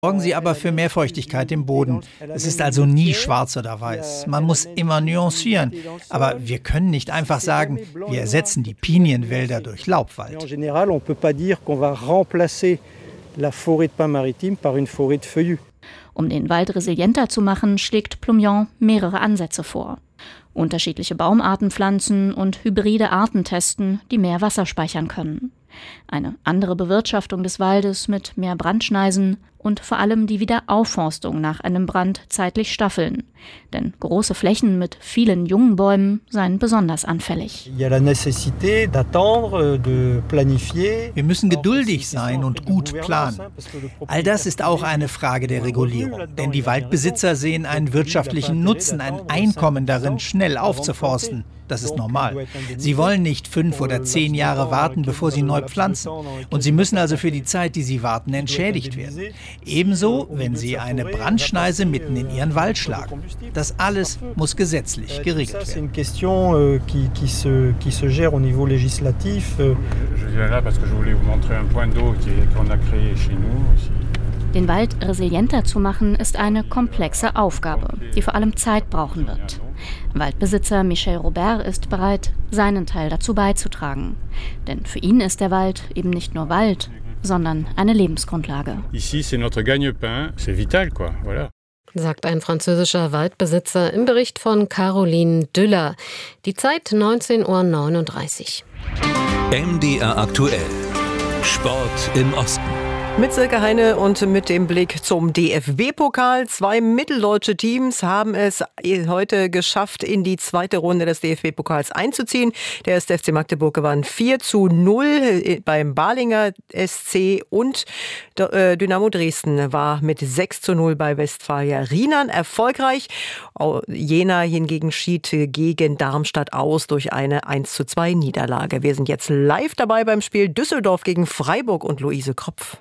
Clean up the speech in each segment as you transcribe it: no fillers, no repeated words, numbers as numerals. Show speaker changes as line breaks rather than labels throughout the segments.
Sorgen Sie aber für mehr Feuchtigkeit im Boden. Es ist also nie schwarz oder weiß. Man muss immer nuancieren. Aber wir können nicht einfach sagen, wir ersetzen die Pinienwälder durch Laubwald.
Um den Wald resilienter zu machen, schlägt Plumillon mehrere Ansätze vor. Unterschiedliche Baumarten pflanzen und hybride Arten testen, die mehr Wasser speichern können. Eine andere Bewirtschaftung des Waldes mit mehr Brandschneisen und vor allem die Wiederaufforstung nach einem Brand zeitlich staffeln. Denn große Flächen mit vielen jungen Bäumen seien besonders anfällig.
Wir müssen geduldig sein und gut planen. All das ist auch eine Frage der Regulierung. Denn die Waldbesitzer sehen einen wirtschaftlichen Nutzen, ein Einkommen darin, schnell aufzuforsten. Das ist normal. Sie wollen nicht 5 oder 10 Jahre warten, bevor sie neu pflanzen. Und sie müssen also für die Zeit, die sie warten, entschädigt werden. Ebenso, wenn sie eine Brandschneise mitten in ihren Wald schlagen. Das alles muss gesetzlich geregelt werden.
Den Wald resilienter zu machen, ist eine komplexe Aufgabe, die vor allem Zeit brauchen wird. Waldbesitzer Michel Robert ist bereit, seinen Teil dazu beizutragen. Denn für ihn ist der Wald eben nicht nur Wald, sondern eine Lebensgrundlage.
Ici, c'est notre gagne-pain, c'est vital, quoi. Voilà.
Sagt ein französischer Waldbesitzer im Bericht von Caroline Düller. Die Zeit 19:39 Uhr.
MDR aktuell. Sport im Osten.
Mit Silke Heine und mit dem Blick zum DFB-Pokal. 2 mitteldeutsche Teams haben es heute geschafft, in die zweite Runde des DFB-Pokals einzuziehen. Der 1. FC Magdeburg gewann 4:0 beim Balinger SC und Dynamo Dresden war mit 6:0 bei Westfalia Rienan erfolgreich. Jena hingegen schied gegen Darmstadt aus durch eine 1:2 Niederlage. Wir sind jetzt live dabei beim Spiel Düsseldorf gegen Freiburg und Luise Kropf.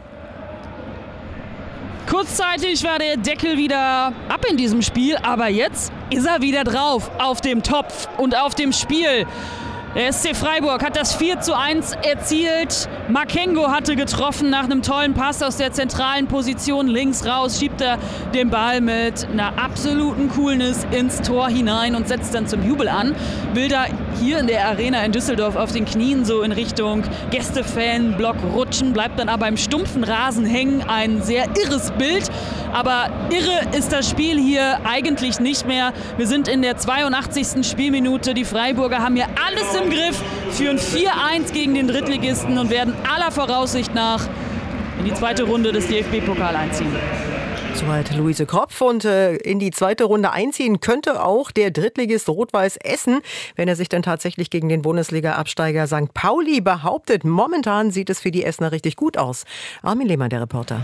Kurzzeitig war der Deckel wieder ab in diesem Spiel, aber jetzt ist er wieder drauf auf dem Topf und auf dem Spiel. Der SC Freiburg hat das 4:1 erzielt. Makengo hatte getroffen nach einem tollen Pass aus der zentralen Position. Links raus schiebt er den Ball mit einer absoluten Coolness ins Tor hinein und setzt dann zum Jubel an. Will da hier in der Arena in Düsseldorf auf den Knien so in Richtung Gästefan-Block rutschen, bleibt dann aber im stumpfen Rasen hängen. Ein sehr irres Bild, aber irre ist das Spiel hier eigentlich nicht mehr. Wir sind in der 82. Spielminute. Die Freiburger haben hier alles im Griff, führen 4:1 gegen den Drittligisten und werden aller Voraussicht nach in die zweite Runde des DFB-Pokal einziehen.
Soweit Luise Kropf und in die zweite Runde einziehen könnte auch der Drittligist Rot-Weiß Essen, wenn er sich dann tatsächlich gegen den Bundesliga-Absteiger St. Pauli behauptet. Momentan sieht es für die Essener richtig gut aus. Armin Lehmann, der Reporter.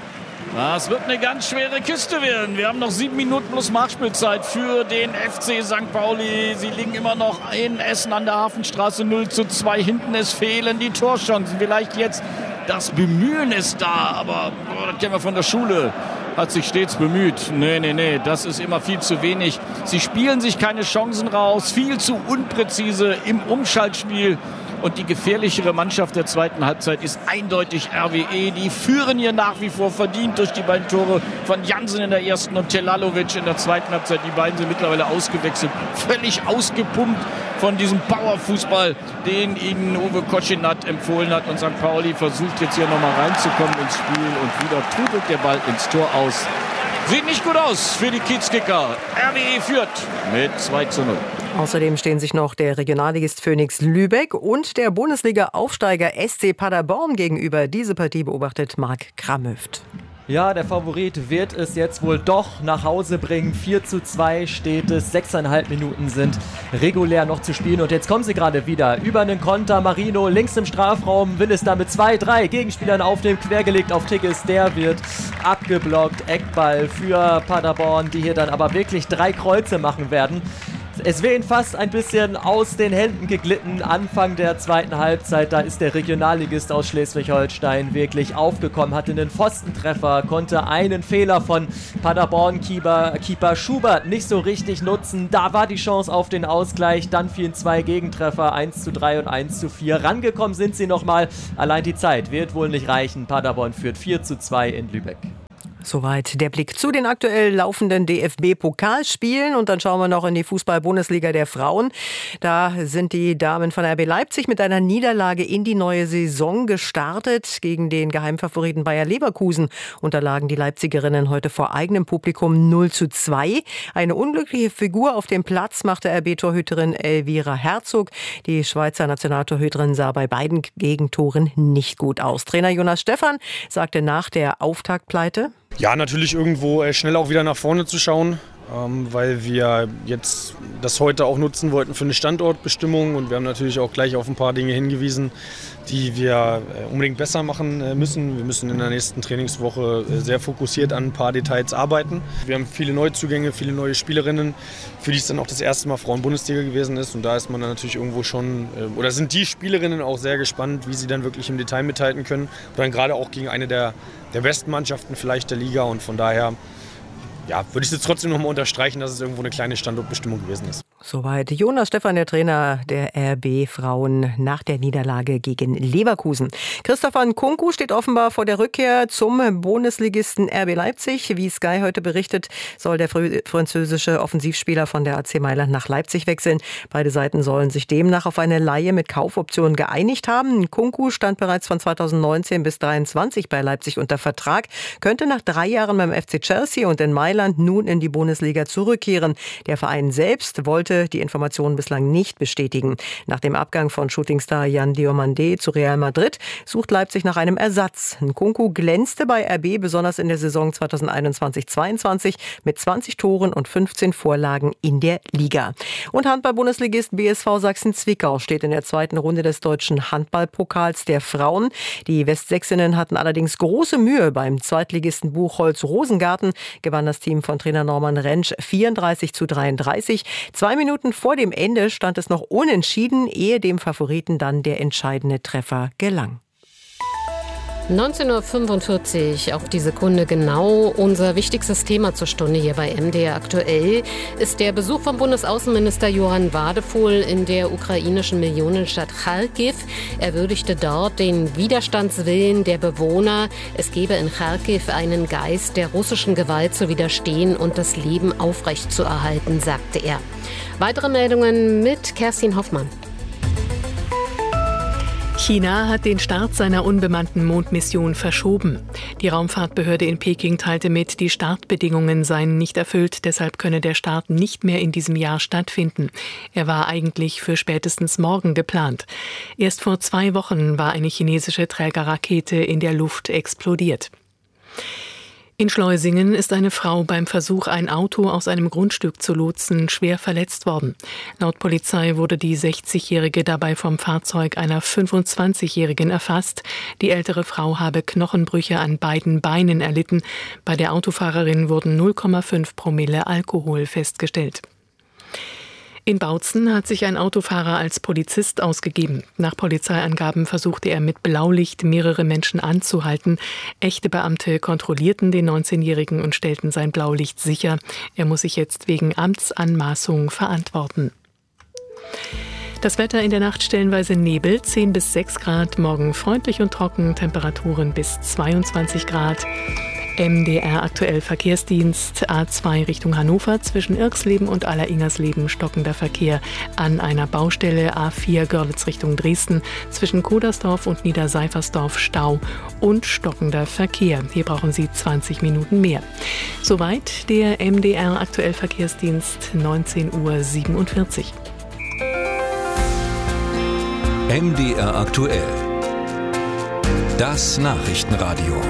Das wird eine ganz schwere Kiste werden. Wir haben noch 7 Minuten plus Nachspielzeit für den FC St. Pauli. Sie liegen immer noch in Essen an der Hafenstraße 0:2. Hinten es fehlen die Torchancen. Vielleicht jetzt das Bemühen ist da, aber das kennen wir von der Schule. Hat sich stets bemüht. Nee, das ist immer viel zu wenig. Sie spielen sich keine Chancen raus, viel zu unpräzise im Umschaltspiel. Und die gefährlichere Mannschaft der zweiten Halbzeit ist eindeutig RWE. Die führen hier nach wie vor verdient durch die beiden Tore von Jansen in der ersten und Telalovic in der zweiten Halbzeit. Die beiden sind mittlerweile ausgewechselt, völlig ausgepumpt von diesem Powerfußball, den ihnen Uwe Koschinat empfohlen hat. Und St. Pauli versucht jetzt hier nochmal reinzukommen ins Spiel und wieder trudelt der Ball ins Tor aus. Sieht nicht gut aus für die Kiezkicker. RWE führt mit 2:0.
Außerdem stehen sich noch der Regionalligist Phönix Lübeck und der Bundesliga-Aufsteiger SC Paderborn gegenüber. Diese Partie beobachtet Marc Kramhöft.
Ja, der Favorit wird es jetzt wohl doch nach Hause bringen. 4:2 steht es, 6,5 Minuten sind regulär noch zu spielen. Und jetzt kommen sie gerade wieder über einen Konter. Marino links im Strafraum, will es da mit 2, 3 Gegenspielern aufnehmen, quergelegt auf Tigges. Der wird abgeblockt. Eckball für Paderborn, die hier dann aber wirklich 3 Kreuze machen werden. Es wäre ihnen fast ein bisschen aus den Händen geglitten. Anfang der zweiten Halbzeit, da ist der Regionalligist aus Schleswig-Holstein wirklich aufgekommen, hatte einen Pfostentreffer, konnte einen Fehler von Paderborn-Keeper Schubert nicht so richtig nutzen. Da war die Chance auf den Ausgleich, dann fielen 2 Gegentreffer, 1:3 und 1:4. Rangekommen sind sie nochmal, allein die Zeit wird wohl nicht reichen. Paderborn führt 4:2 in Lübeck.
Soweit der Blick zu den aktuell laufenden DFB-Pokalspielen. Und dann schauen wir noch in die Fußball-Bundesliga der Frauen. Da sind die Damen von RB Leipzig mit einer Niederlage in die neue Saison gestartet. Gegen den Geheimfavoriten Bayer Leverkusen unterlagen die Leipzigerinnen heute vor eigenem Publikum 0:2. Eine unglückliche Figur auf dem Platz machte RB-Torhüterin Elvira Herzog. Die Schweizer Nationaltorhüterin sah bei beiden Gegentoren nicht gut aus. Trainer Jonas Stephan sagte nach der Auftaktpleite:
Ja, natürlich irgendwo schnell auch wieder nach vorne zu schauen, weil wir jetzt das heute auch nutzen wollten für eine Standortbestimmung. Und wir haben natürlich auch gleich auf ein paar Dinge hingewiesen, die wir unbedingt besser machen müssen. Wir müssen in der nächsten Trainingswoche sehr fokussiert an ein paar Details arbeiten. Wir haben viele Neuzugänge, viele neue Spielerinnen, für die es dann auch das erste Mal Frauen-Bundesliga gewesen ist. Und da ist man dann natürlich irgendwo schon, oder sind die Spielerinnen auch sehr gespannt, wie sie dann wirklich im Detail mithalten können. Und dann gerade auch gegen eine der besten Mannschaften vielleicht der Liga. Und von daher würde ich es jetzt trotzdem noch mal unterstreichen, dass es irgendwo eine kleine Standortbestimmung gewesen ist.
Soweit Jonas Stephan, der Trainer der RB-Frauen nach der Niederlage gegen Leverkusen. Christopher Nkunku steht offenbar vor der Rückkehr zum Bundesligisten RB Leipzig. Wie Sky heute berichtet, soll der französische Offensivspieler von der AC Mailand nach Leipzig wechseln. Beide Seiten sollen sich demnach auf eine Leihe mit Kaufoption geeinigt haben. Nkunku stand bereits von 2019 bis 2023 bei Leipzig unter Vertrag, könnte nach 3 Jahren beim FC Chelsea und in Mailand nun in die Bundesliga zurückkehren. Der Verein selbst wollte die Informationen bislang nicht bestätigen. Nach dem Abgang von Shootingstar Yan Diomandé zu Real Madrid sucht Leipzig nach einem Ersatz. Nkunku glänzte bei RB besonders in der Saison 2021-22 mit 20 Toren und 15 Vorlagen in der Liga. Und Handball-Bundesligist BSV Sachsen-Zwickau steht in der zweiten Runde des deutschen Handballpokals der Frauen. Die Westsächsinnen hatten allerdings große Mühe. Beim Zweitligisten Buchholz Rosengarten gewann das Team von Trainer Norman Rentsch 34:33. 2 Minuten vor dem Ende stand es noch unentschieden, ehe dem Favoriten dann der entscheidende Treffer gelang.
19:45 Uhr, auf die Sekunde genau. Unser wichtigstes Thema zur Stunde hier bei MDR aktuell ist der Besuch von Bundesaußenminister Johann Wadephul in der ukrainischen Millionenstadt Charkiw. Er würdigte dort den Widerstandswillen der Bewohner. Es gebe in Charkiw einen Geist, der russischen Gewalt zu widerstehen und das Leben aufrechtzuerhalten, sagte er. Weitere Meldungen mit Kerstin Hoffmann.
China hat den Start seiner unbemannten Mondmission verschoben. Die Raumfahrtbehörde in Peking teilte mit, die Startbedingungen seien nicht erfüllt, deshalb könne der Start nicht mehr in diesem Jahr stattfinden. Er war eigentlich für spätestens morgen geplant. Erst vor 2 Wochen war eine chinesische Trägerrakete in der Luft explodiert. In Schleusingen ist eine Frau beim Versuch, ein Auto aus einem Grundstück zu lotsen, schwer verletzt worden. Laut Polizei wurde die 60-Jährige dabei vom Fahrzeug einer 25-Jährigen erfasst. Die ältere Frau habe Knochenbrüche an beiden Beinen erlitten. Bei der Autofahrerin wurden 0,5 Promille Alkohol festgestellt. In Bautzen hat sich ein Autofahrer als Polizist ausgegeben. Nach Polizeiangaben versuchte er mit Blaulicht mehrere Menschen anzuhalten. Echte Beamte kontrollierten den 19-Jährigen und stellten sein Blaulicht sicher. Er muss sich jetzt wegen Amtsanmaßung verantworten. Das Wetter in der Nacht stellenweise Nebel, 10 bis 6 Grad, morgen freundlich und trocken, Temperaturen bis 22 Grad. MDR aktuell Verkehrsdienst A2 Richtung Hannover zwischen Irxleben und Aller-Ingersleben stockender Verkehr an einer Baustelle. A4 Görlitz Richtung Dresden zwischen Kodersdorf und Niederseifersdorf Stau und stockender Verkehr. Hier brauchen Sie 20 Minuten mehr. Soweit der MDR aktuell Verkehrsdienst, 19:47 Uhr.
MDR aktuell. Das Nachrichtenradio.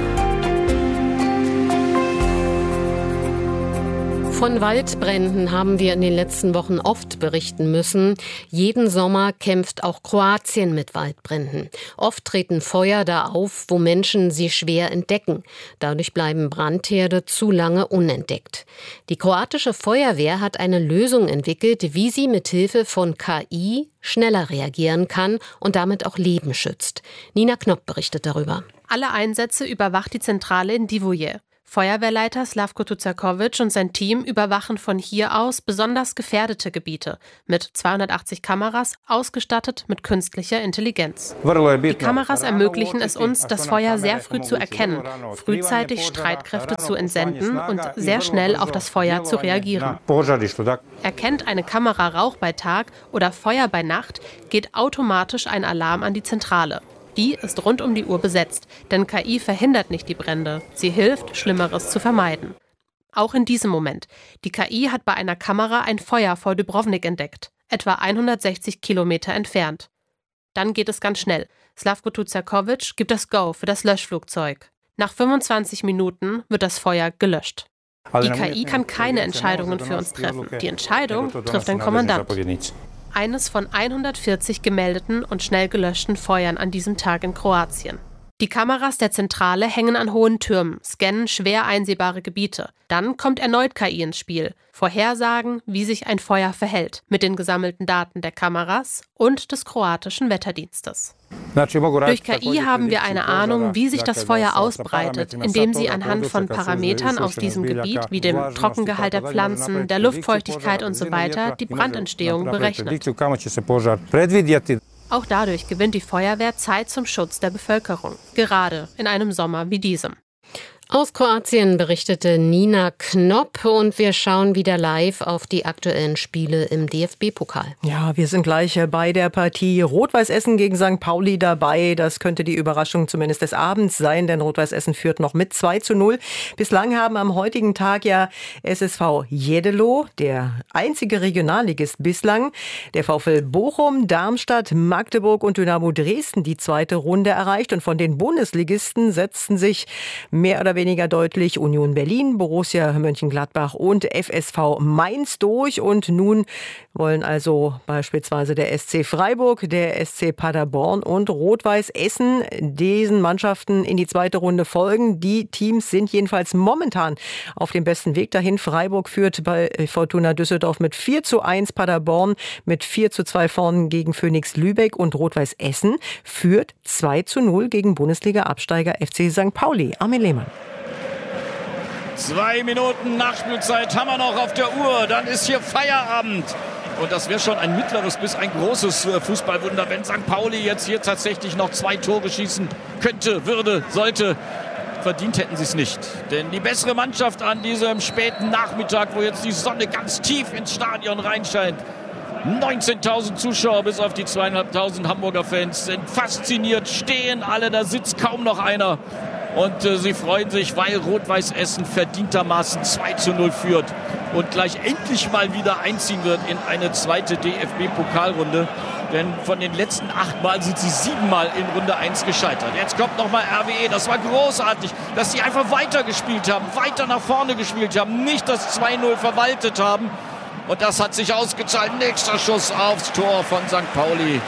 Von Waldbränden haben wir in den letzten Wochen oft berichten müssen. Jeden Sommer kämpft auch Kroatien mit Waldbränden. Oft treten Feuer da auf, wo Menschen sie schwer entdecken. Dadurch bleiben Brandherde zu lange unentdeckt. Die kroatische Feuerwehr hat eine Lösung entwickelt, wie sie mit Hilfe von KI schneller reagieren kann und damit auch Leben schützt. Nina Knopp berichtet darüber.
Alle Einsätze überwacht die Zentrale in Divoje. Feuerwehrleiter Slavko Tucakovic und sein Team überwachen von hier aus besonders gefährdete Gebiete mit 280 Kameras, ausgestattet mit künstlicher Intelligenz. Die Kameras ermöglichen es uns, das Feuer sehr früh zu erkennen, frühzeitig Streitkräfte zu entsenden und sehr schnell auf das Feuer zu reagieren. Erkennt eine Kamera Rauch bei Tag oder Feuer bei Nacht, geht automatisch ein Alarm an die Zentrale. Die ist rund um die Uhr besetzt, denn KI verhindert nicht die Brände. Sie hilft, Schlimmeres zu vermeiden. Auch in diesem Moment. Die KI hat bei einer Kamera ein Feuer vor Dubrovnik entdeckt, etwa 160 Kilometer entfernt. Dann geht es ganz schnell. Slavko Tucakovic gibt das Go für das Löschflugzeug. Nach 25 Minuten wird das Feuer gelöscht. Die KI kann keine Entscheidungen für uns treffen. Die Entscheidung trifft ein Kommandant. Eines von 140 gemeldeten und schnell gelöschten Feuern an diesem Tag in Kroatien. Die Kameras der Zentrale hängen an hohen Türmen, scannen schwer einsehbare Gebiete. Dann kommt erneut KI ins Spiel. Vorhersagen, wie sich ein Feuer verhält, mit den gesammelten Daten der Kameras und des kroatischen Wetterdienstes. Durch KI haben wir eine Ahnung, wie sich das Feuer ausbreitet, indem sie anhand von Parametern aus diesem Gebiet, wie dem Trockengehalt der Pflanzen, der Luftfeuchtigkeit usw., die Brandentstehung berechnet. Auch dadurch gewinnt die Feuerwehr Zeit zum Schutz der Bevölkerung, gerade in einem Sommer wie diesem.
Aus Kroatien berichtete Nina Knopp und wir schauen wieder live auf die aktuellen Spiele im DFB-Pokal.
Ja, wir sind gleich bei der Partie Rot-Weiß Essen gegen St. Pauli dabei. Das könnte die Überraschung zumindest des Abends sein, denn Rot-Weiß Essen führt noch mit 2:0. Bislang haben am heutigen Tag ja SSV Jedelo, der einzige Regionalligist bislang, der VfL Bochum, Darmstadt, Magdeburg und Dynamo Dresden die zweite Runde erreicht. Und von den Bundesligisten setzten sich mehr oder weniger deutlich Union Berlin, Borussia Mönchengladbach und FSV Mainz durch. Und nun wollen also beispielsweise der SC Freiburg, der SC Paderborn und Rot-Weiß Essen diesen Mannschaften in die zweite Runde folgen. Die Teams sind jedenfalls momentan auf dem besten Weg dahin. Freiburg führt bei Fortuna Düsseldorf mit 4:1, Paderborn mit 4:2 vorn gegen Phoenix Lübeck und Rot-Weiß Essen führt 2:0 gegen Bundesliga-Absteiger FC St. Pauli. Armin Lehmann.
2 Minuten Nachspielzeit haben wir noch auf der Uhr. Dann ist hier Feierabend. Und das wäre schon ein mittleres bis ein großes Fußballwunder, wenn St. Pauli jetzt hier tatsächlich noch 2 Tore schießen könnte, würde, sollte. Verdient hätten sie es nicht. Denn die bessere Mannschaft an diesem späten Nachmittag, wo jetzt die Sonne ganz tief ins Stadion reinscheint. 19.000 Zuschauer bis auf die 2.500 Hamburger Fans sind fasziniert, stehen alle, da sitzt kaum noch einer. Und sie freuen sich, weil Rot-Weiß Essen verdientermaßen 2:0 führt und gleich endlich mal wieder einziehen wird in eine zweite DFB-Pokalrunde. Denn von den letzten 8 Mal sind sie 7 Mal in Runde 1 gescheitert. Jetzt kommt nochmal RWE. Das war großartig, dass sie einfach weiter gespielt haben, weiter nach vorne gespielt haben, nicht das 2:0 verwaltet haben. Und das hat sich ausgezahlt. Nächster Schuss aufs Tor von St. Pauli.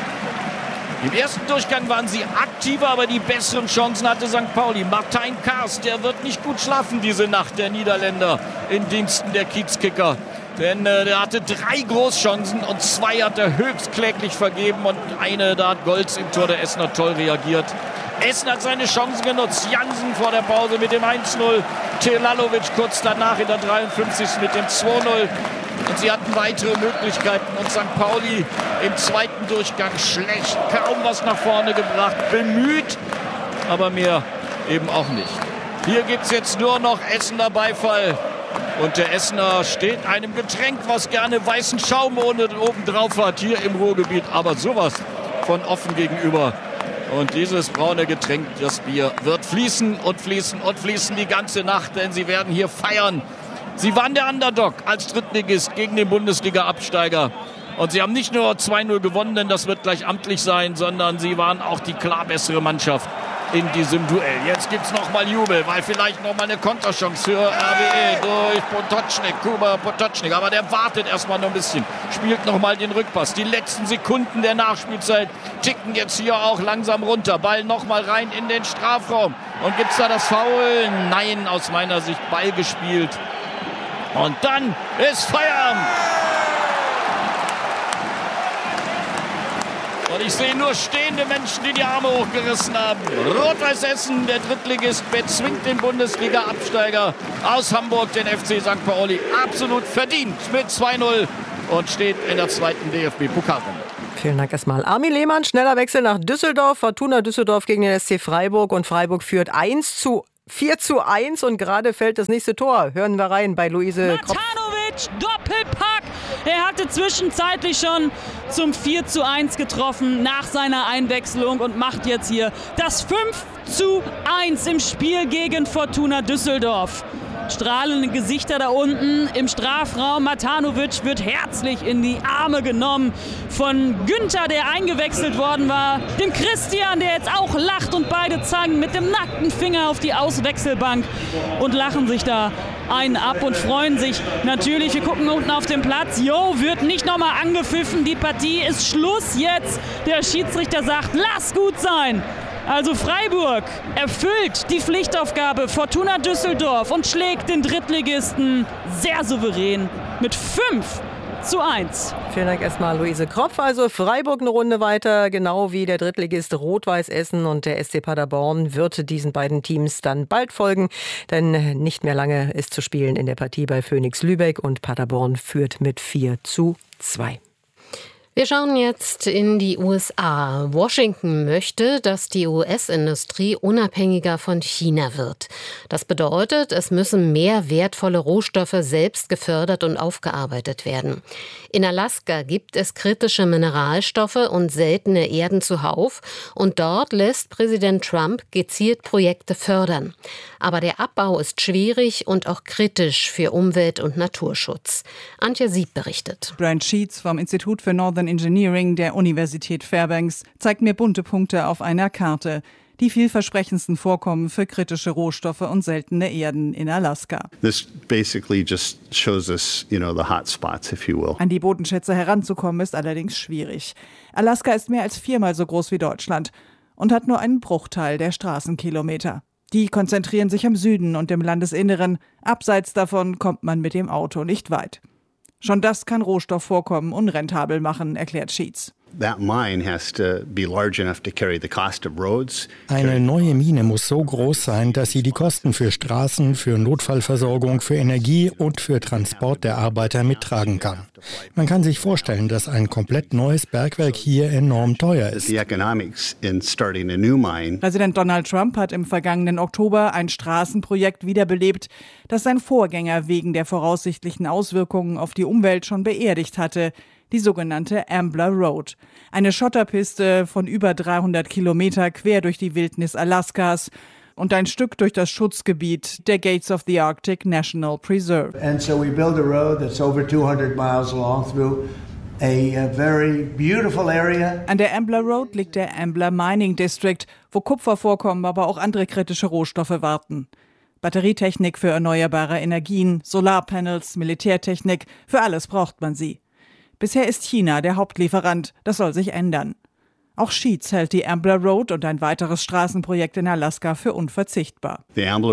Im ersten Durchgang waren sie aktiver, aber die besseren Chancen hatte St. Pauli. Martijn Kaas, der wird nicht gut schlafen diese Nacht, der Niederländer, in Diensten der Kiezkicker. Denn der hatte 3 Großchancen und 2 hat er höchst kläglich vergeben. Und eine, da hat Golz im Tor der Essener toll reagiert. Essen hat seine Chancen genutzt. Jansen vor der Pause mit dem 1:0. Telalovic kurz danach in der 53. mit dem 2:0. Und sie hatten weitere Möglichkeiten. Und St. Pauli im zweiten Durchgang schlecht. Kaum was nach vorne gebracht. Bemüht, aber mehr eben auch nicht. Hier gibt es jetzt nur noch Essener Beifall. Und der Essener steht einem Getränk, was gerne weißen Schaum oben drauf hat, hier im Ruhrgebiet. Aber sowas von offen gegenüber. Und dieses braune Getränk, das Bier, wird fließen und fließen und fließen die ganze Nacht. Denn sie werden hier feiern. Sie waren der Underdog als Drittligist gegen den Bundesliga-Absteiger. Und sie haben nicht nur 2:0 gewonnen, denn das wird gleich amtlich sein, sondern sie waren auch die klar bessere Mannschaft in diesem Duell. Jetzt gibt es nochmal Jubel, weil vielleicht nochmal eine Konterchance für RWE durch Potočnik, Kuba Potočnik. Aber der wartet erstmal noch ein bisschen, spielt nochmal den Rückpass. Die letzten Sekunden der Nachspielzeit ticken jetzt hier auch langsam runter. Ball nochmal rein in den Strafraum. Und gibt es da das Foul? Nein, aus meiner Sicht Ball gespielt. Und dann ist Feierabend. Und Und ich sehe nur stehende Menschen, die die Arme hochgerissen haben. Rot-Weiß Essen, der Drittligist, bezwingt den Bundesliga-Absteiger aus Hamburg, den FC St. Pauli, absolut verdient mit 2-0 und steht in der zweiten DFB-Pokalrunde.
Vielen Dank erstmal. Armin Lehmann, schneller Wechsel nach Düsseldorf. Fortuna Düsseldorf gegen den SC Freiburg und Freiburg führt 4-1 und gerade fällt das nächste Tor. Hören wir rein bei Luise Kropf.
Matanovic, Doppelpack. Er hatte zwischenzeitlich schon zum 4-1 getroffen nach seiner Einwechslung und macht jetzt hier das 5-1 im Spiel gegen Fortuna Düsseldorf. Strahlende Gesichter da unten im Strafraum. Matanovic wird herzlich in die Arme genommen von Günther, der eingewechselt worden war. Dem Christian, der jetzt auch lacht, und beide zeigen mit dem nackten Finger auf die Auswechselbank und lachen sich da einen ab und freuen sich natürlich. Wir gucken unten auf den Platz. Wird nicht nochmal angepfiffen. Die Partie ist Schluss jetzt. Der Schiedsrichter sagt, lass gut sein. Also Freiburg erfüllt die Pflichtaufgabe Fortuna Düsseldorf und schlägt den Drittligisten sehr souverän mit 5-1.
Vielen Dank erstmal Luise Kropf. Also Freiburg eine Runde weiter, genau wie der Drittligist Rot-Weiß Essen, und der SC Paderborn wird diesen beiden Teams dann bald folgen, denn nicht mehr lange ist zu spielen in der Partie bei Phoenix Lübeck und Paderborn führt mit 4-2.
Wir schauen jetzt in die USA. Washington möchte, dass die US-Industrie unabhängiger von China wird. Das bedeutet, es müssen mehr wertvolle Rohstoffe selbst gefördert und aufgearbeitet werden. In Alaska gibt es kritische Mineralstoffe und seltene Erden zuhauf, und dort lässt Präsident Trump gezielt Projekte fördern. Aber der Abbau ist schwierig und auch kritisch für Umwelt- und Naturschutz. Antje Sieb berichtet.
Brent Sheets vom Institut für Northern Engineering der Universität Fairbanks zeigt mir bunte Punkte auf einer Karte. Die vielversprechendsten Vorkommen für kritische Rohstoffe und seltene Erden in Alaska.
This basically just shows us, the hot spots, if you will.
An die Bodenschätze heranzukommen ist allerdings schwierig. Alaska ist mehr als 4-mal so groß wie Deutschland und hat nur einen Bruchteil der Straßenkilometer. Die konzentrieren sich im Süden und im Landesinneren. Abseits davon kommt man mit dem Auto nicht weit. Schon das kann Rohstoffvorkommen unrentabel machen, erklärt Sheets.
Eine neue Mine muss so groß sein, dass sie die Kosten für Straßen, für Notfallversorgung, für Energie und für Transport der Arbeiter mittragen kann. Man kann sich vorstellen, dass ein komplett neues Bergwerk hier enorm teuer ist.
Präsident Donald Trump hat im vergangenen Oktober ein Straßenprojekt wiederbelebt, das sein Vorgänger wegen der voraussichtlichen Auswirkungen auf die Umwelt schon beerdigt hatte. Die sogenannte Ambler Road. Eine Schotterpiste von über 300 Kilometer quer durch die Wildnis Alaskas und ein Stück durch das Schutzgebiet der Gates of the Arctic National Preserve.
And so we built a road that's over 200 miles long through a very beautiful area.
An der Ambler Road liegt der Ambler Mining District, wo Kupfer vorkommen, aber auch andere kritische Rohstoffe warten. Batterietechnik für erneuerbare Energien, Solarpanels, Militärtechnik, für alles braucht man sie. Bisher ist China der Hauptlieferant. Das soll sich ändern. Auch Sheets hält die Ambler Road und ein weiteres Straßenprojekt in Alaska für unverzichtbar.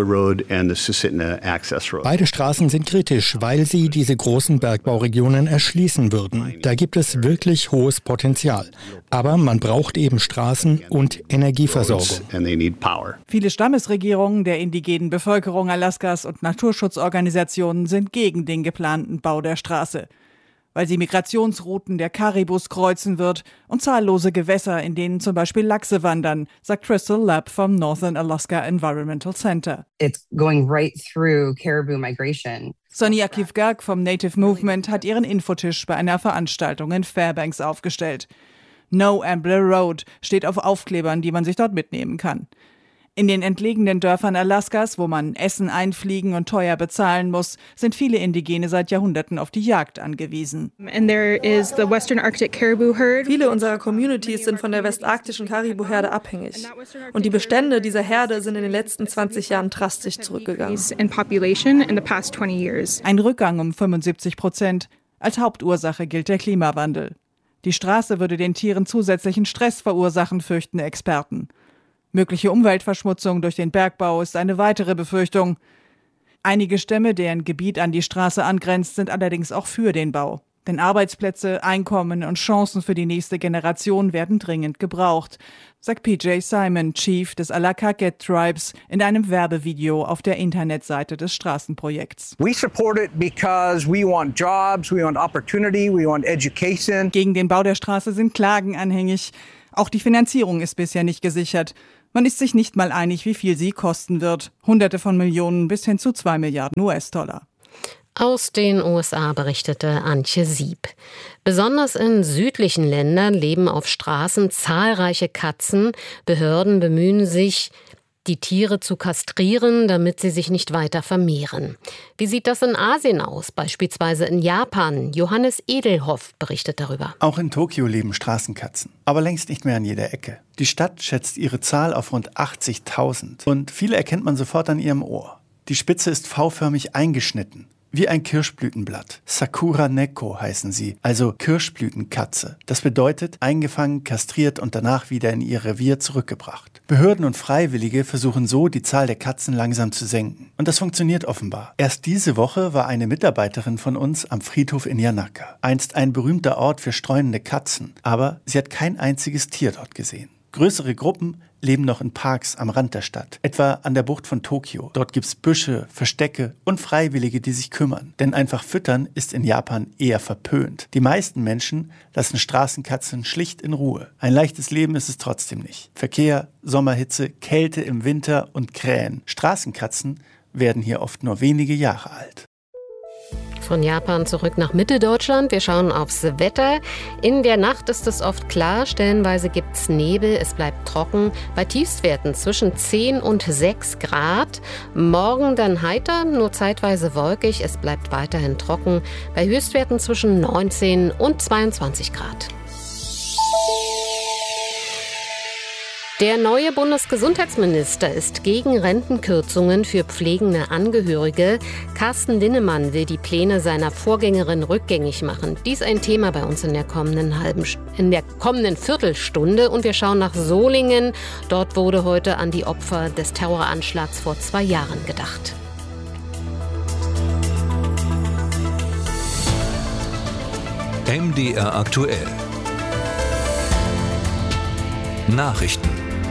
Beide Straßen sind kritisch, weil sie diese großen Bergbauregionen erschließen würden. Da gibt es wirklich hohes Potenzial. Aber man braucht eben Straßen und Energieversorgung.
Viele Stammesregierungen der indigenen Bevölkerung Alaskas und Naturschutzorganisationen sind gegen den geplanten Bau der Straße, weil sie Migrationsrouten der Karibus kreuzen wird und zahllose Gewässer, in denen zum Beispiel Lachse wandern, sagt Crystal Lapp vom Northern Alaska Environmental Center.
It's going right through caribou migration.
Sonia Kivgak vom Native Movement hat ihren Infotisch bei einer Veranstaltung in Fairbanks aufgestellt. No Ambler Road steht auf Aufklebern, die man sich dort mitnehmen kann. In den entlegenen Dörfern Alaskas, wo man Essen einfliegen und teuer bezahlen muss, sind viele Indigene seit Jahrhunderten auf die Jagd angewiesen.
Viele unserer Communities sind von der westarktischen Karibu-Herde abhängig. Und die Bestände dieser Herde sind in den letzten 20 Jahren drastisch zurückgegangen.
Ein Rückgang um 75%. Als Hauptursache gilt der Klimawandel. Die Straße würde den Tieren zusätzlichen Stress verursachen, fürchten Experten. Mögliche Umweltverschmutzung durch den Bergbau ist eine weitere Befürchtung. Einige Stämme, deren Gebiet an die Straße angrenzt, sind allerdings auch für den Bau. Denn Arbeitsplätze, Einkommen und Chancen für die nächste Generation werden dringend gebraucht, sagt PJ Simon, Chief des Alakaket Tribes, in einem Werbevideo auf der Internetseite des Straßenprojekts.
We support it because we want jobs, we want opportunity, we want education.
Gegen den Bau der Straße sind Klagen anhängig. Auch die Finanzierung ist bisher nicht gesichert. Man ist sich nicht mal einig, wie viel sie kosten wird. Hunderte von Millionen bis hin zu 2 Milliarden US-Dollar.
Aus den USA berichtete Antje Sieb. Besonders in südlichen Ländern leben auf Straßen zahlreiche Katzen. Behörden bemühen sich, die Tiere zu kastrieren, damit sie sich nicht weiter vermehren. Wie sieht das in Asien aus, beispielsweise in Japan? Johannes Edelhoff berichtet darüber.
Auch in Tokio leben Straßenkatzen, aber längst nicht mehr an jeder Ecke. Die Stadt schätzt ihre Zahl auf rund 80.000 und viele erkennt man sofort an ihrem Ohr. Die Spitze ist V-förmig eingeschnitten. Wie ein Kirschblütenblatt. Sakura Neko heißen sie, also Kirschblütenkatze. Das bedeutet, eingefangen, kastriert und danach wieder in ihr Revier zurückgebracht. Behörden und Freiwillige versuchen so, die Zahl der Katzen langsam zu senken. Und das funktioniert offenbar. Erst diese Woche war eine Mitarbeiterin von uns am Friedhof in Yanaka. Einst ein berühmter Ort für streunende Katzen. Aber sie hat kein einziges Tier dort gesehen. Größere Gruppen leben noch in Parks am Rand der Stadt, etwa an der Bucht von Tokio. Dort gibt's Büsche, Verstecke und Freiwillige, die sich kümmern. Denn einfach füttern ist in Japan eher verpönt. Die meisten Menschen lassen Straßenkatzen schlicht in Ruhe. Ein leichtes Leben ist es trotzdem nicht. Verkehr, Sommerhitze, Kälte im Winter und Krähen. Straßenkatzen werden hier oft nur wenige Jahre alt.
Von Japan zurück nach Mitteldeutschland. Wir schauen aufs Wetter. In der Nacht ist es oft klar, stellenweise gibt es Nebel, es bleibt trocken. Bei Tiefstwerten zwischen 10 und 6 Grad. Morgen dann heiter, nur zeitweise wolkig, es bleibt weiterhin trocken. Bei Höchstwerten zwischen 19 und 22 Grad. Der neue Bundesgesundheitsminister ist gegen Rentenkürzungen für pflegende Angehörige. Carsten Linnemann will die Pläne seiner Vorgängerin rückgängig machen. Dies ein Thema bei uns in der kommenden Viertelstunde. Und wir schauen nach Solingen. Dort wurde heute an die Opfer des Terroranschlags vor 2 Jahren gedacht.
MDR aktuell. Nachrichten.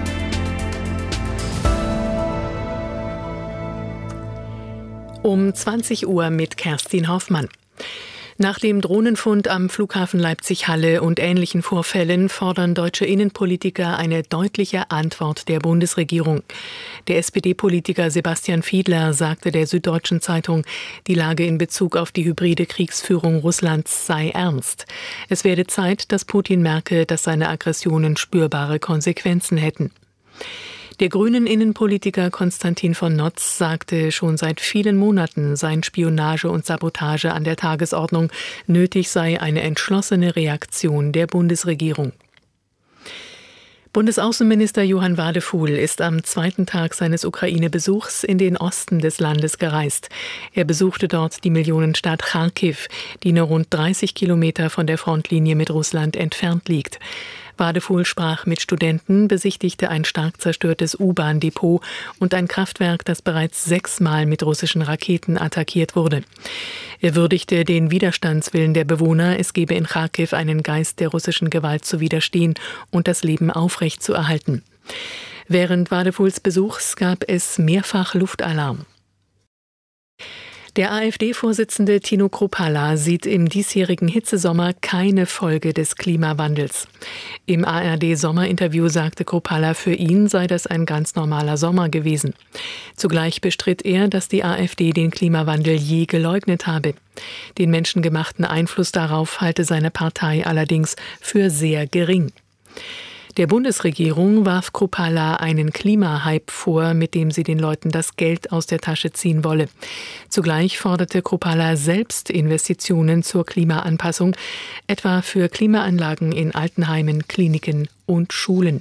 Um 20 Uhr mit Kerstin Hoffmann. Nach dem Drohnenfund am Flughafen Leipzig-Halle und ähnlichen Vorfällen fordern deutsche Innenpolitiker eine deutliche Antwort der Bundesregierung. Der SPD-Politiker Sebastian Fiedler sagte der Süddeutschen Zeitung, die Lage in Bezug auf die hybride Kriegsführung Russlands sei ernst. Es werde Zeit, dass Putin merke, dass seine Aggressionen spürbare Konsequenzen hätten. Der grünen Innenpolitiker Konstantin von Notz sagte, schon seit vielen Monaten seien Spionage und Sabotage an der Tagesordnung. Nötig sei eine entschlossene Reaktion der Bundesregierung. Bundesaußenminister Johann Wadefuhl ist am 2. Tag seines Ukraine-Besuchs in den Osten des Landes gereist. Er besuchte dort die Millionenstadt Charkiw, die nur rund 30 Kilometer von der Frontlinie mit Russland entfernt liegt. Wadefuhl sprach mit Studenten, besichtigte ein stark zerstörtes U-Bahn-Depot und ein Kraftwerk, das bereits 6-mal mit russischen Raketen attackiert wurde. Er würdigte den Widerstandswillen der Bewohner, es gebe in Charkiw einen Geist der russischen Gewalt zu widerstehen und das Leben aufrechtzuerhalten. Während Wadefuhls Besuchs gab es mehrfach Luftalarm. Der AfD-Vorsitzende Tino Kruppalla sieht im diesjährigen Hitzesommer keine Folge des Klimawandels. Im ARD-Sommerinterview sagte Kruppalla, für ihn sei das ein ganz normaler Sommer gewesen. Zugleich bestritt er, dass die AfD den Klimawandel je geleugnet habe. Den menschengemachten Einfluss darauf halte seine Partei allerdings für sehr gering. Der Bundesregierung warf Kruppalla einen Klimahype vor, mit dem sie den Leuten das Geld aus der Tasche ziehen wolle. Zugleich forderte Kruppalla selbst Investitionen zur Klimaanpassung, etwa für Klimaanlagen in Altenheimen, Kliniken und Schulen.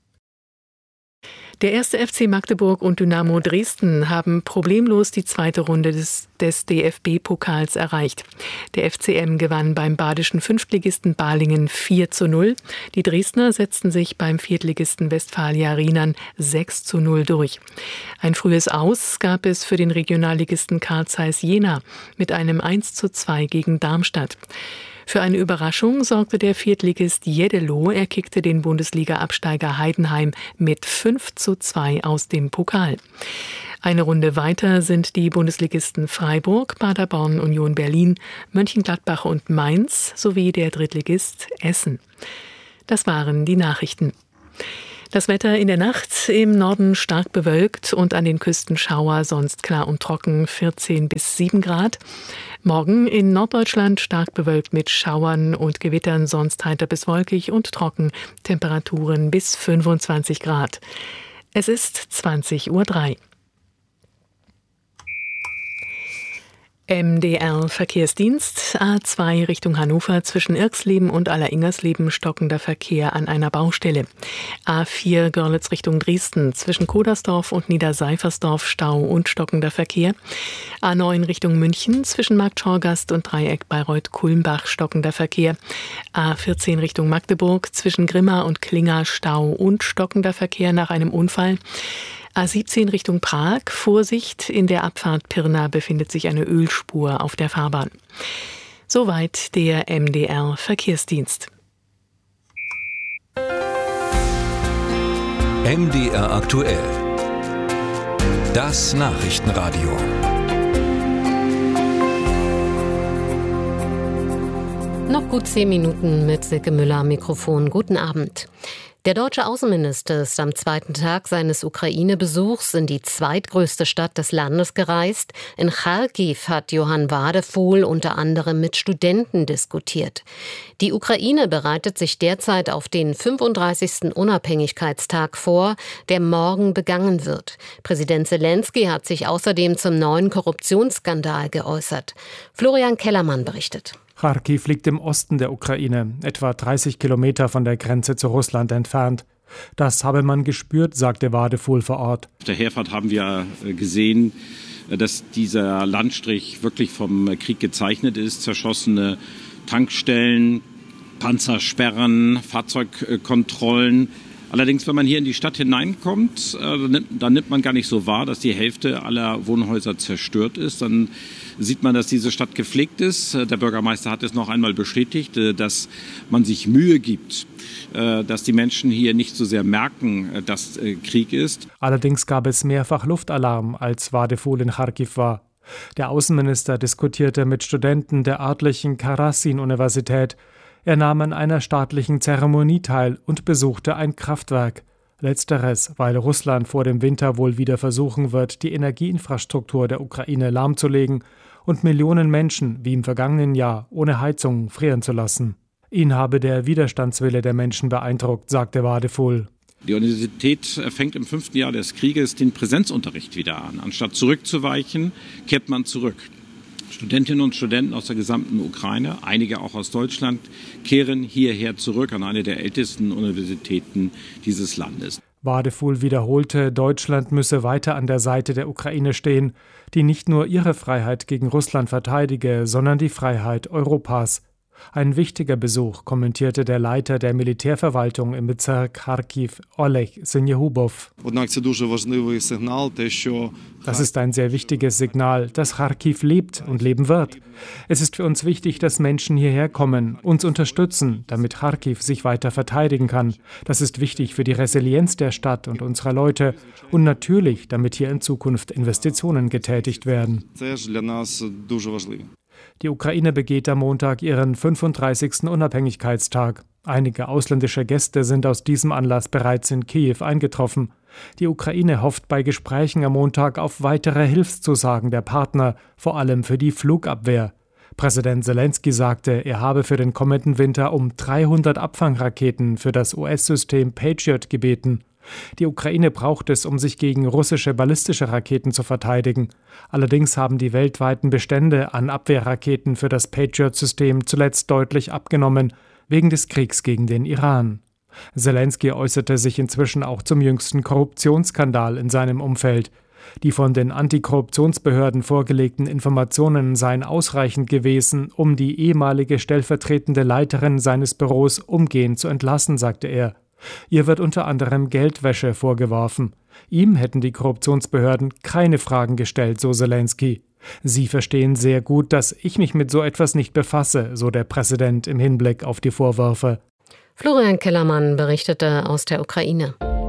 Der 1. FC Magdeburg und Dynamo Dresden haben problemlos die 2. Runde des DFB-Pokals erreicht. Der FCM gewann beim badischen Fünftligisten Balingen 4:0. Die Dresdner setzten sich beim Viertligisten Westfalia Rheinland 6:0 durch. Ein frühes Aus gab es für den Regionalligisten Carl Zeiss Jena mit einem 1:2 gegen Darmstadt. Für eine Überraschung sorgte der Viertligist Jeddelo. Er kickte den Bundesliga-Absteiger Heidenheim mit 5:2 aus dem Pokal. Eine Runde weiter sind die Bundesligisten Freiburg, Paderborn, Union Berlin, Mönchengladbach und Mainz sowie der Drittligist Essen. Das waren die Nachrichten. Das Wetter in der Nacht: im Norden stark bewölkt und an den Küsten Schauer, sonst klar und trocken, 14 bis 7 Grad. Morgen in Norddeutschland stark bewölkt mit Schauern und Gewittern, sonst heiter bis wolkig und trocken, Temperaturen bis 25 Grad. Es ist 20:03 Uhr. MDR Verkehrsdienst, A2 Richtung Hannover, zwischen Irxleben und Aller-Ingersleben stockender Verkehr an einer Baustelle. A4 Görlitz Richtung Dresden, zwischen Kodersdorf und Niederseifersdorf Stau und stockender Verkehr. A9 Richtung München, zwischen Markt Schorgast und Dreieck Bayreuth-Kulmbach stockender Verkehr. A14 Richtung Magdeburg, zwischen Grimma und Klinger Stau und stockender Verkehr nach einem Unfall. A17 Richtung Prag, Vorsicht, in der Abfahrt Pirna befindet sich eine Ölspur auf der Fahrbahn. Soweit der MDR Verkehrsdienst.
MDR aktuell. Das Nachrichtenradio.
Noch gut 10 Minuten mit Silke Müller am Mikrofon. Guten Abend. Der deutsche Außenminister ist am zweiten Tag seines Ukraine-Besuchs in die zweitgrößte Stadt des Landes gereist. In Charkiw hat Johann Wadefuhl unter anderem mit Studenten diskutiert. Die Ukraine bereitet sich derzeit auf den 35. Unabhängigkeitstag vor, der morgen begangen wird. Präsident Zelensky hat sich außerdem zum neuen Korruptionsskandal geäußert. Florian Kellermann berichtet.
Charkiw liegt im Osten der Ukraine, etwa 30 Kilometer von der Grenze zu Russland entfernt. Das habe man gespürt, sagte Wadefuhl vor Ort.
Auf der Herfahrt haben wir gesehen, dass dieser Landstrich wirklich vom Krieg gezeichnet ist. Zerschossene Tankstellen, Panzersperren, Fahrzeugkontrollen. Allerdings, wenn man hier in die Stadt hineinkommt, dann nimmt man gar nicht so wahr, dass die Hälfte aller Wohnhäuser zerstört ist. Dann sieht man, dass diese Stadt gepflegt ist. Der Bürgermeister hat es noch einmal bestätigt, dass man sich Mühe gibt, dass die Menschen hier nicht so sehr merken, dass Krieg ist.
Allerdings gab es mehrfach Luftalarm, als Wadefuhl in Charkiw war. Der Außenminister diskutierte mit Studenten der örtlichen Karasin-Universität. Er nahm an einer staatlichen Zeremonie teil und besuchte ein Kraftwerk. Letzteres, weil Russland vor dem Winter wohl wieder versuchen wird, die Energieinfrastruktur der Ukraine lahmzulegen und Millionen Menschen, wie im vergangenen Jahr, ohne Heizung frieren zu lassen. Ihn habe der Widerstandswille der Menschen beeindruckt, sagte Wadefuhl.
Die Universität fängt im 5. Jahr des Krieges den Präsenzunterricht wieder an. Anstatt zurückzuweichen, kehrt man zurück. Studentinnen und Studenten aus der gesamten Ukraine, einige auch aus Deutschland, kehren hierher zurück an eine der ältesten Universitäten dieses Landes.
Wadefuhl wiederholte, Deutschland müsse weiter an der Seite der Ukraine stehen, die nicht nur ihre Freiheit gegen Russland verteidige, sondern die Freiheit Europas. Ein wichtiger Besuch, kommentierte der Leiter der Militärverwaltung im Bezirk Charkiw, Oleg Senjehubow. Das ist ein sehr wichtiges Signal, dass Charkiw lebt und leben wird. Es ist für uns wichtig, dass Menschen hierher kommen, uns unterstützen, damit Charkiw sich weiter verteidigen kann. Das ist wichtig für die Resilienz der Stadt und unserer Leute und natürlich, damit hier in Zukunft Investitionen getätigt werden. Die Ukraine begeht am Montag ihren 35. Unabhängigkeitstag. Einige ausländische Gäste sind aus diesem Anlass bereits in Kiew eingetroffen. Die Ukraine hofft bei Gesprächen am Montag auf weitere Hilfszusagen der Partner, vor allem für die Flugabwehr. Präsident Zelensky sagte, er habe für den kommenden Winter um 300 Abfangraketen für das US-System Patriot gebeten. Die Ukraine braucht es, um sich gegen russische ballistische Raketen zu verteidigen. Allerdings haben die weltweiten Bestände an Abwehrraketen für das Patriot-System zuletzt deutlich abgenommen, wegen des Kriegs gegen den Iran. Zelensky äußerte sich inzwischen auch zum jüngsten Korruptionsskandal in seinem Umfeld. Die von den Antikorruptionsbehörden vorgelegten Informationen seien ausreichend gewesen, um die ehemalige stellvertretende Leiterin seines Büros umgehend zu entlassen, sagte er. Ihr wird unter anderem Geldwäsche vorgeworfen. Ihm hätten die Korruptionsbehörden keine Fragen gestellt, so Zelensky. Sie verstehen sehr gut, dass ich mich mit so etwas nicht befasse, so der Präsident im Hinblick auf die Vorwürfe.
Florian Kellermann berichtete aus der Ukraine.